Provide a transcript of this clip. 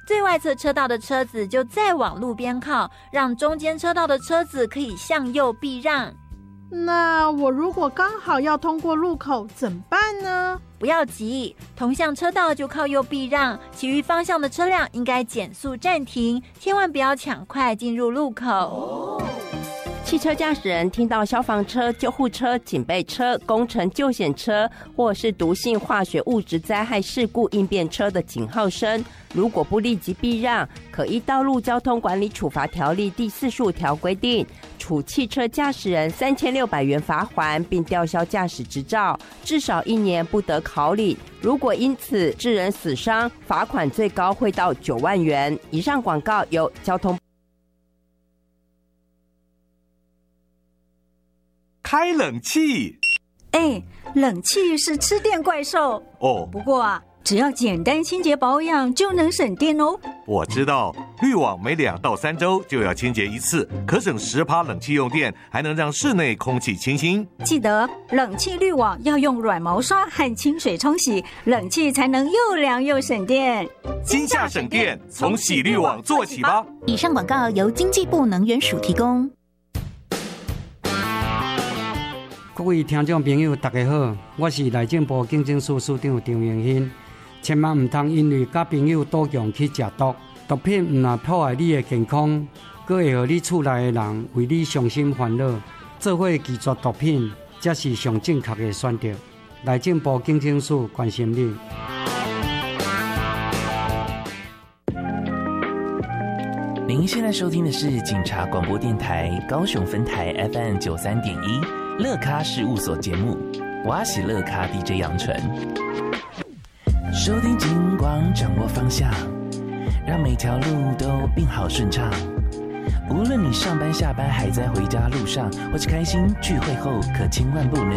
最外侧车道的车子就再往路边靠，让中间车道的车子可以向右避让。 那我如果刚好要通过路口怎么办呢？ 不要急，同向车道就靠右避让，其余方向的车辆应该减速暂停，千万不要抢快进入路口。 汽车驾驶人听到消防车、救护车、警备车、工程救险车或是毒性化学物质灾害事故应变车的警号声，如果不立即避让，可依《道路交通管理处罚条例》第45条规定，处汽车驾驶人3600元罚锾，并吊销驾驶执照，至少1年不得考领。如果因此致人死伤，罚款最高会到9万元。以上广告由交通。 开冷气。 冷气是吃电怪兽哦。 不过啊，只要简单清洁保养就能省电哦。 我知道，滤网每2到3周就要清洁一次，可省10%冷气用电，还能让室内空气清新。 记得冷气滤网要用软毛刷和清水冲洗，冷气才能又凉又省电。 今夏省电，从洗滤网做起吧。 以上广告由经济部能源署提供。 各位听众朋友大家好，我是内政部警政署署长张荣兴。千万唔通因为甲朋友赌强去食毒，毒品唔但破坏你的健康，佫会予你厝内的人为你伤心烦恼，做伙拒绝毒品，才是上正确的选择。内政部警政署关心你。 您现在收听的是警察广播电台高雄分台 FM 93.1乐咖事务所节目，我是乐咖 DJ 杨纯。收听警广，掌握方向，让每条路都并好顺畅。无论你上班下班还在回家路上，或是开心聚会后，可千万不能